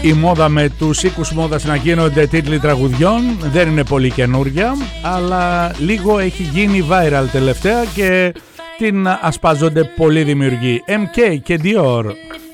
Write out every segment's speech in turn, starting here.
Η μόδα με τους οίκους μόδας να γίνονται τίτλοι τραγουδιών δεν είναι πολύ καινούρια, αλλά λίγο έχει γίνει viral τελευταία και την ασπάζονται πολλοί δημιουργοί. MK και Dior.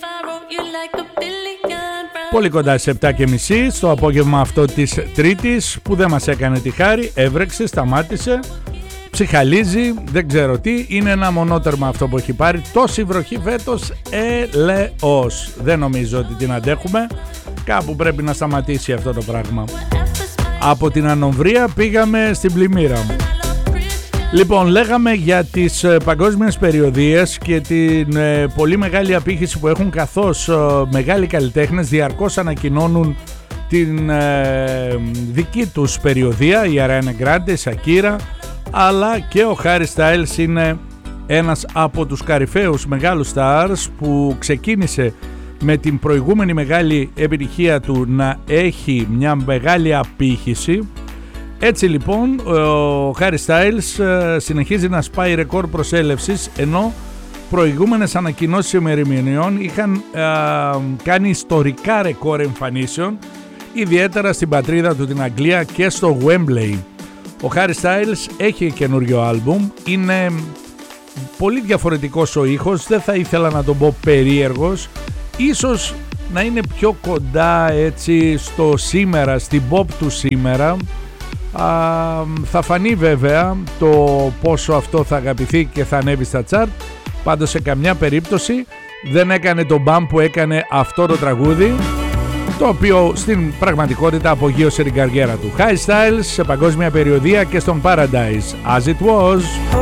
Πολύ κοντά στις 7.30 στο απόγευμα αυτό της Τρίτης, που δεν μας έκανε τη χάρη, έβρεξε, σταμάτησε, ψυχαλίζει, δεν ξέρω τι, είναι ένα μονότερμα αυτό που έχει πάρει. Τόση βροχή φέτος, ελεός. Δεν νομίζω ότι την αντέχουμε, κάπου πρέπει να σταματήσει αυτό το πράγμα. Από την ανομβρία πήγαμε στην πλημμύρα. Λοιπόν, λέγαμε για τις παγκόσμιες περιοδίες και την πολύ μεγάλη απήχηση που έχουν, καθώς μεγάλοι καλλιτέχνες διαρκώς ανακοινώνουν την δική τους περιοδία. Η Ariana Grande, η Shakira, αλλά και ο Harry Styles είναι ένας από τους καρυφαίους μεγάλους stars που ξεκίνησε με την προηγούμενη μεγάλη επιτυχία του να έχει μια μεγάλη απήχηση. Έτσι λοιπόν ο Harry Styles συνεχίζει να σπάει ρεκόρ προσέλευσης, ενώ προηγούμενες ανακοινώσεις ημερομηνιών είχαν κάνει ιστορικά ρεκόρ εμφανίσεων, ιδιαίτερα στην πατρίδα του την Αγγλία και στο Wembley. Ο Harry Styles έχει καινούριο άλμπουμ, είναι πολύ διαφορετικός ο ήχος, δεν θα ήθελα να τον πω περίεργος, ίσως να είναι πιο κοντά έτσι στο σήμερα, στην pop του σήμερα. Θα φανεί βέβαια το πόσο αυτό θα αγαπηθεί και θα ανέβει στα chart. Πάντως σε καμιά περίπτωση δεν έκανε το μπαμ που έκανε αυτό το τραγούδι, το οποίο στην πραγματικότητα απογείωσε την καριέρα του. Harry Styles σε παγκόσμια περιοδία και στον Paradise, As It Was.